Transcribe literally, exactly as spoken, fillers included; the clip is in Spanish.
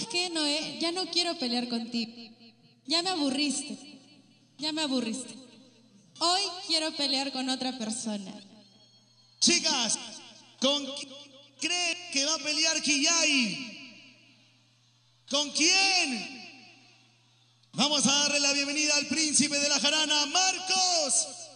qué, Noé? Ya no quiero pelear contigo. Ya me aburriste. Ya me aburriste. Hoy quiero pelear con otra persona. Chicas, ¿con quién creen que va a pelear Quillay? ¿Con quién? Vamos a darle la bienvenida al príncipe de la jarana, Marcos.